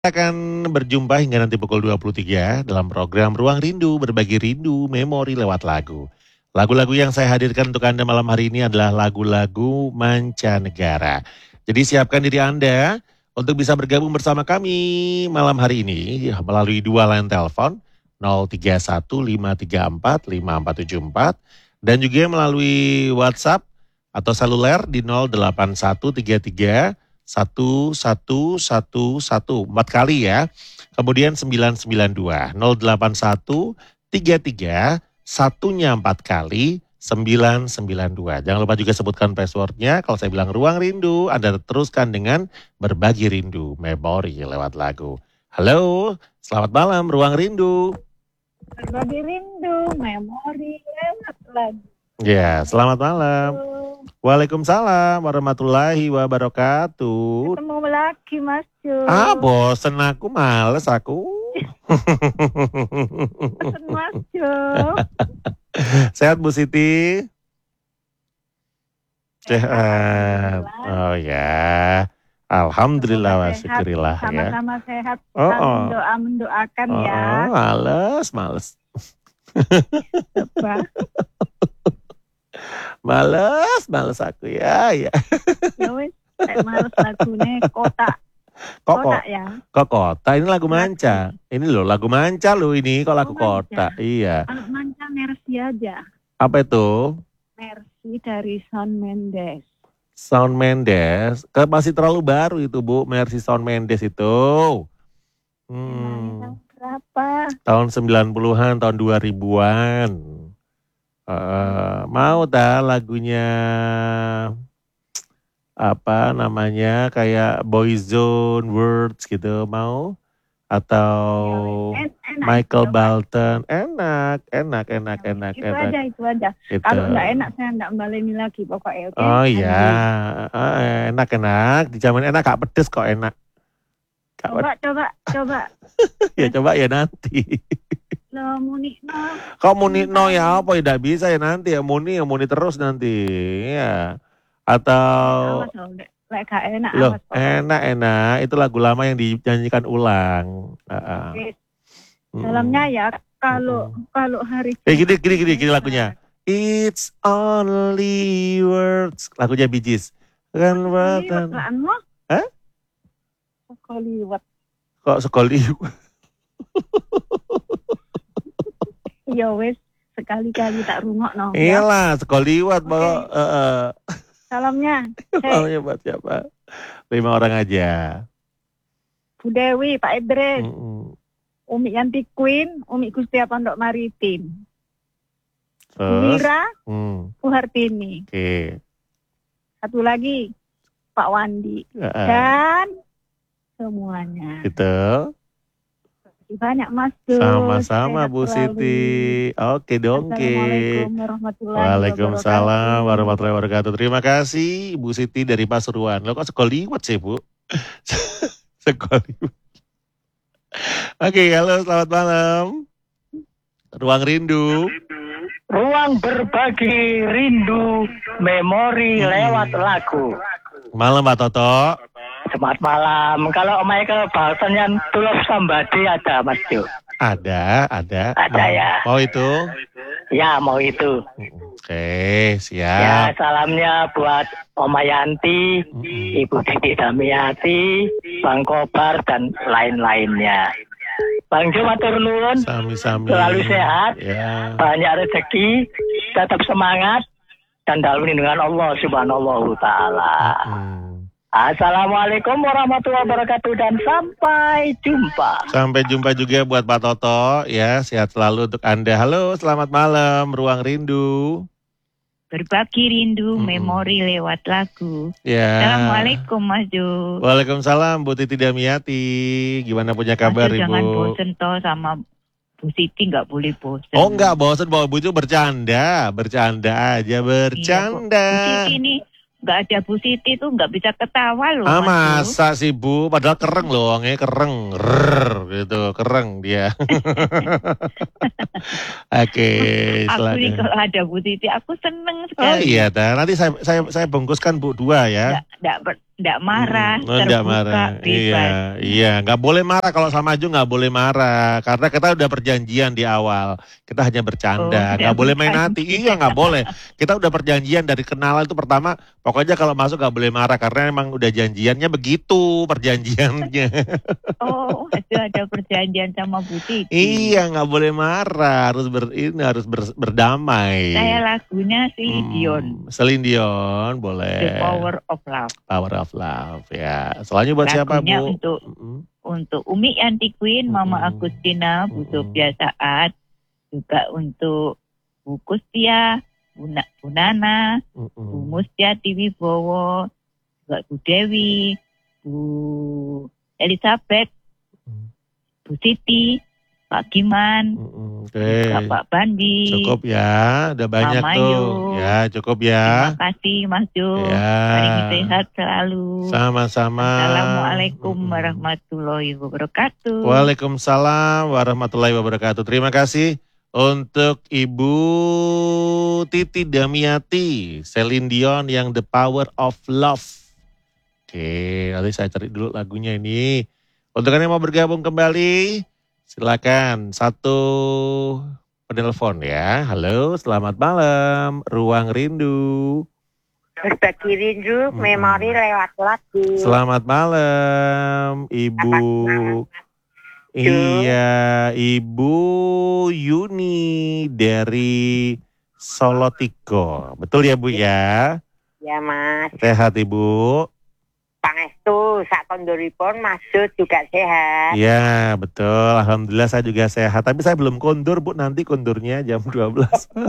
Akan berjumpa hingga nanti pukul 23 dalam program Ruang Rindu, berbagi rindu, memori lewat lagu. Lagu-lagu yang saya hadirkan untuk Anda malam hari ini adalah lagu-lagu mancanegara. Jadi siapkan diri Anda untuk bisa bergabung bersama kami malam hari ini melalui dua line telepon 0315345474 dan juga melalui WhatsApp atau seluler di 08133 1111 empat kali ya. Kemudian 992 081 33 satunya 4 kali 992. Jangan lupa juga sebutkan passwordnya. Kalau saya bilang Ruang Rindu, Anda teruskan dengan berbagi rindu, memori lewat lagu. Halo, selamat malam Ruang Rindu. Berbagi rindu, memori lewat lagu. Ya, selamat malam. Waalaikumsalam warahmatullahi wabarakatuh. Ketemu lagi Mas Jo. Bosen aku, males aku. Pesen Mas Jo. Sehat Bu Siti? Sehat. Oh ya. Alhamdulillah wa syukurillah ya. Sama-sama sehat. Saling doa mendoakan ya. Males. Apa? Males aku ya. Ya wis, males lagune Kota. Kota ya. Kok Kota? Ini lagu manca. Ini loh lagu manca loh ini. Kok lagu Kota? Iya. Kalau manca Mercy aja. Apa itu? Mercy dari Shawn Mendes. Shawn Mendes. Masih terlalu baru itu Bu. Mercy Shawn Mendes itu. Tahun berapa? Tahun 90-an, tahun 2000-an. Mau lagunya apa namanya kayak Boyzone Words gitu mau atau Michael Bolton enak. Itu aja. Gitu. Kalau nggak enak saya nggak baleni lagi pokoknya. Okay? Oh iya, enak dijamin enak, gak pedes kok enak. Coba. Ya coba ya nanti. Loh, Munikno. Kok Munikno ya apa ya tidak bisa ya nanti ya Muni terus nanti ya. Atau enak. Loh, enak itu lagu lama yang dinyanyikan ulang. Dalamnya ya kalau hari gini lagunya. It's only words. Lagunya Bee Gees. Kan watan. Hah? Sekoliwat. Kok sekoliwat? Ya wes, sekali-kali tak rungokno. Iyalah, sekoliwat bawa. Salamnya. Salamnya buat siapa? 5 orang aja. Bu Dewi, Pak Idris, Umi Yanti Queen, Umi Gustia Pondok Maritim. Bu Mira, Bu Hartini. Oke. Satu lagi, Pak Wandi. Dan semuanya. Gitu. Banyak Mas Jo. Sama-sama Bu Siti. Oke dongke. Assalamualaikum warahmatullahi Waalaikumsalam warahmatullahi wabarakatuh. Terima kasih Bu Siti dari Pasuruan. Lo kok sekoliwat sih Bu? Sekoliwat. Oke, halo selamat malam. Ruang Rindu. Ruang berbagi rindu, memori lewat lagu. Malam Pak Toto. Selamat malam. Kalau Michael Bolton yang To Love Somebody ada Mas Jo? Ada. Ada ya. Mau itu? Ya mau itu. Oke, siap. Ya salamnya buat Oma Yanti, Ibu Titi Damiati, Bang Kobar dan lain-lainnya. Bang Jo matur nuwun. Sami-sami. Selalu sehat. Ya. Banyak rezeki, tetap semangat dan dalam lindungan Allah Subhanahu wa taala. Assalamualaikum warahmatullahi wabarakatuh dan sampai jumpa. Sampai jumpa juga buat Pak Toto ya, sehat selalu untuk Anda. Halo, selamat malam Ruang Rindu. Berbagi rindu, memori lewat lagu. Ya. Assalamualaikum Mas Jo. Waalaikumsalam Bu Titi Damiati. Gimana punya kabar Mas Jo, Ibu? jangan bosen toh sama Bu Siti, nggak boleh bosen. Oh nggak bosen, bahwa Bu itu bercanda aja, bercanda. Bu Siti ini nggak ada Bu Siti tuh nggak bisa ketawa loh. Masa sih Bu, padahal kereng loh, kereng, gitu, kereng dia. Oke, aku nih kalau ada Bu Siti, aku seneng sekali. Oh iya, nanti saya bungkuskan Bu 2 ya. Nggak marah, nggak terbuka, marah. bebas. Iya, nggak boleh marah kalau sama Aju nggak boleh marah karena kita udah perjanjian di awal. Kita hanya bercanda, nggak boleh main hati. Iya nggak boleh. Kita udah perjanjian dari kenalan itu pertama. Pokoknya kalau masuk nggak boleh marah karena emang udah janjiannya begitu perjanjiannya. Oh, ada perjanjian sama Bu Titi. Iya nggak boleh marah, harus berdamai. Saya lagunya Celine Dion. Celine Dion boleh. The Power of Love. Power of Love ya. Soalnya buat siapa Lagunya Bu? untuk Umi Yanti Queen, Mama Agustina, Bu Sofia Saat, juga untuk Bu Kustia, Bu Nana, Bu Mustiati Wibowo, juga Bu Dewi, Bu Elizabeth, Bu Siti, Pak Giman, juga Pak Bandi. Cukup ya, udah banyak Mama tuh. Yu. Ya cukup ya. Terima kasih Mas Jo. Ya. Hari ini sehat selalu. Sama-sama. Assalamualaikum warahmatullahi wabarakatuh. Waalaikumsalam warahmatullahi wabarakatuh. Terima kasih untuk Ibu Titi Damiati, Celine Dion yang The Power of Love. Oke, nanti saya cari dulu lagunya ini. Untuk yang mau bergabung kembali, silakan satu penelpon ya. Halo, selamat malam. Ruang Rindu. Berbagi rindu, memori lewat lagu. Selamat malam, Ibu. Iya, Ibu Yuni dari Solotigo. Betul ya Bu ya? Ya Mas. Sehat Ibu? Pangestu, sak konduripun Masud juga sehat. Iya, betul. Alhamdulillah saya juga sehat. Tapi saya belum kondur Bu, nanti kondurnya jam 12.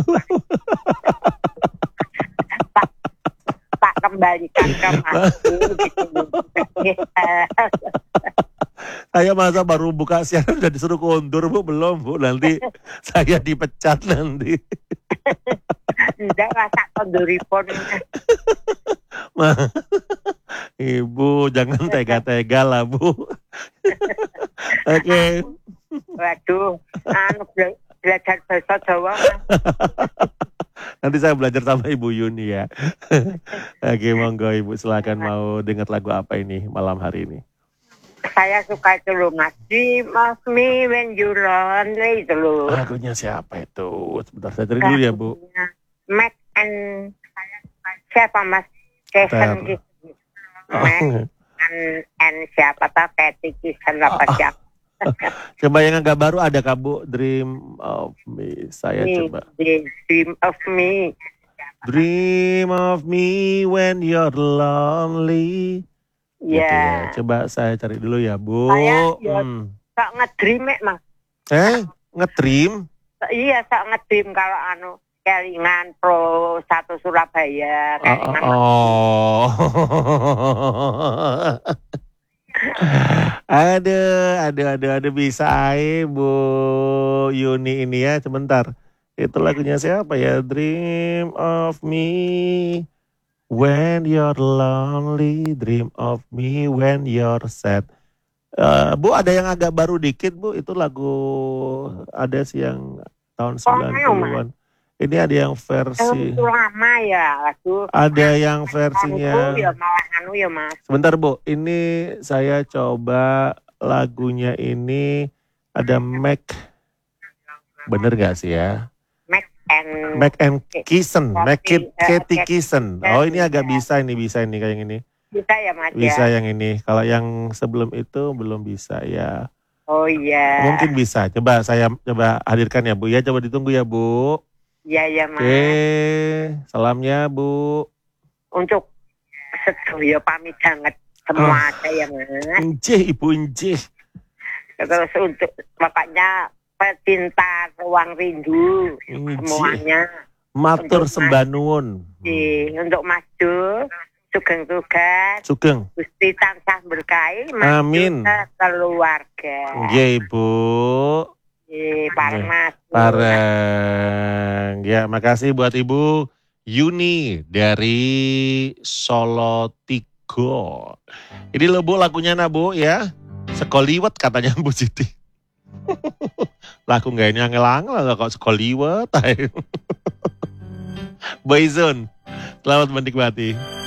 Pak kembalikan ke Masud. Saya masa baru buka siaran udah disuruh kondur Bu, belum Bu, nanti saya dipecat nanti. Tidak lah sak konduripun. Ibu jangan tega-tega lah Bu. Oke. Waduh, belajar bahasa Jawa Mas. Nanti saya belajar sama Ibu Yuni ya. Oke, monggo Ibu silakan mau dengar lagu apa ini malam hari ini. Saya suka itu loh Mas. Dream of me when you lonely itu loh. Lagunya siapa itu? Sebentar saya cari dulu ya Bu. Mac and siapa Mas? Jason gitu. Mac and siapa tak Patty Jason apa siapa? Coba yang agak baru ada Kak Bu, Dream of Me. Saya coba. Dream of me. Dream of me when you're lonely. Iya. Gitu ya. Coba saya cari dulu ya Bu. Saya tak ngedream Mas. Ngedream? Iya, tak ngedream kalau Kelingan Pro 1 Surabaya. Kelingan Aduh, bisa Bu Yuni ini ya, sebentar. Itu lagunya siapa ya? Dream of me when you're lonely, dream of me when you're sad. Bu ada yang agak baru dikit Bu, itu lagu ada sih yang tahun 90-an. Ini ada yang versi lama ya lagu. Ada yang versinya. Ya Mas. Sebentar Bu, ini saya coba lagunya ini ada Mac. Bener gak sih ya? Mac and Kison, Katy Kison. Oh ini agak bisa ini kayak yang ini. Bisa ya Mas Bisa ya? yang ini. Kalau yang sebelum itu belum bisa ya. Oh iya. Mungkin bisa. Coba saya hadirkan ya Bu ya. Coba ditunggu ya Bu. Iya Mas. Oke, salamnya Bu. Untuk sedoyo pamit banget semua ada ya Mas. Injih Ibu Injih. Terus untuk bapaknya pecinta Ruang Rindu semuanya. Matur sembah nuwun. Untuk Mas Jo, sugeng tugas. Sugeng. Gusti tansah berkahi. Amin. Keluarga. Nggih Bu. Bareng Mas. Bareng. Ya, makasih buat Ibu Yuni dari Solotigo. Ini lo Bu lagunya Bu ya. Sekoliwet katanya Bu Siti. Lagu gak ini angel-angel kok sekoliwet. Boyzone. Selamat menikmati.